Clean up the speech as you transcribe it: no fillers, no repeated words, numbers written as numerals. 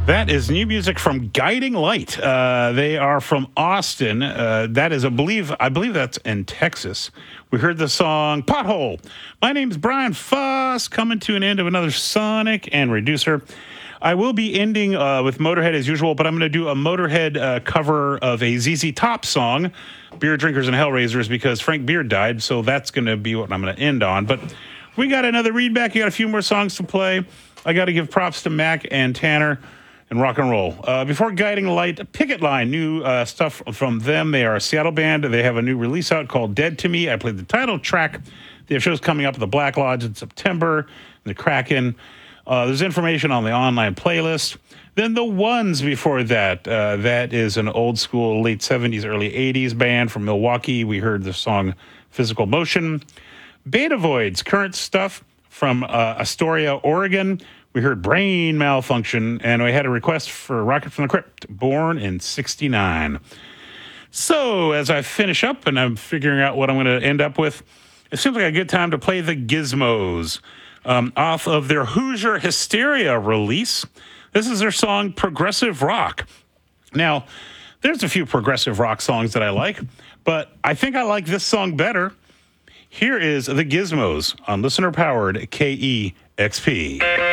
That is new music from Guiding Light. They are from Austin. That is, I believe that's in Texas. We heard the song Pothole. My name's Brian Foss, coming to an end of another Sonic and Reducer. I will be ending with Motorhead as usual, but I'm going to do a Motorhead cover of a ZZ Top song, Beer Drinkers and Hellraisers, because Frank Beard died, so that's going to be what I'm going to end on. But we got another readback. You got a few more songs to play. I got to give props to Mac and Tanner and rock and roll. Before Guiding Light, Picket Line, new stuff from them. They are a Seattle band. They have a new release out called Dead to Me. I played the title track. They have shows coming up at the Black Lodge in September, the Kraken. There's information on the online playlist. Then the Ones before that. That is an old school late 70s, early 80s band from Milwaukee. We heard the song Physical Motion. Beta Voids, current stuff from Astoria, Oregon. We heard Brain Malfunction, and we had a request for Rocket from the Crypt, Born in 69. So as I finish up and I'm figuring out what I'm going to end up with, it seems like a good time to play the Gizmos off of their Hoosier Hysteria release. This is their song Progressive Rock. Now, there's a few progressive rock songs that I like, but I think I like this song better. Here is the Gizmos on listener-powered KEXP.